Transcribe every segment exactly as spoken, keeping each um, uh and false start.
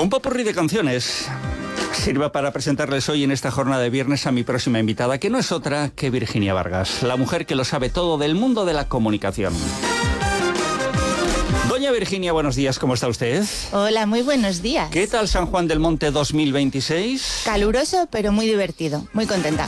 Un popurrí de canciones sirva para presentarles hoy en esta jornada de viernes a mi próxima invitada, que no es otra que Virginia Vargas, la mujer que lo sabe todo del mundo de la comunicación. Doña Virginia, buenos días, ¿cómo está usted? Hola, muy buenos días. ¿Qué tal San Juan del Monte dos mil veintiséis? Caluroso, pero muy divertido, muy contenta.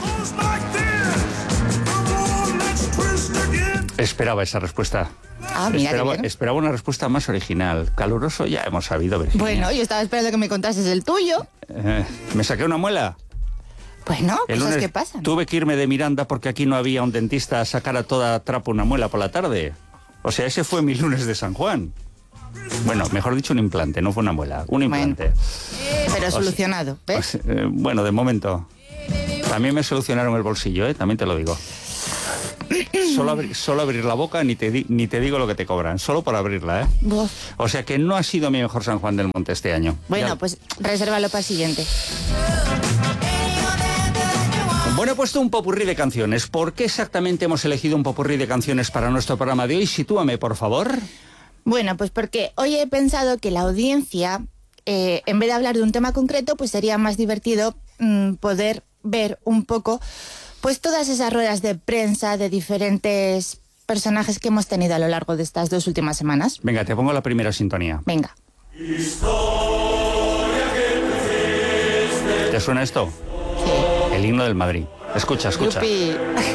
Esperaba esa respuesta. Ah, mira, esperaba, qué bien. esperaba una respuesta más original. Caluroso ya hemos sabido, Virginia. Bueno, yo estaba esperando que me contases el tuyo. Eh, ¿Me saqué una muela? Bueno, El cosas lunes que pasan. Tuve que irme de Miranda porque aquí no había un dentista a sacar a toda trapo una muela por la tarde. O sea, ese fue mi lunes de San Juan. Bueno, mejor dicho, un implante, no fue una muela, un implante. Bueno, pero solucionado, ¿ves? O sea, eh, bueno, de momento. También me solucionaron el bolsillo, ¿eh? También te lo digo. Solo, abri solo abrir la boca, ni te, di ni te digo lo que te cobran, solo por abrirla, ¿eh? Uf. O sea que no ha sido mi mejor San Juan del Monte este año. Bueno, Ya. pues resérvalo para el siguiente. Bueno, he puesto un popurrí de canciones. ¿Por qué exactamente hemos elegido un popurrí de canciones para nuestro programa de hoy? Sitúame, por favor. Bueno, pues porque hoy he pensado que la audiencia, eh, en vez de hablar de un tema concreto, pues sería más divertido mmm, poder ver un poco pues todas esas ruedas de prensa de diferentes personajes que hemos tenido a lo largo de estas dos últimas semanas. Venga, te pongo la primera sintonía. Venga. ¿Te suena esto? Sí. El himno del Madrid. Escucha, escucha. Yupi.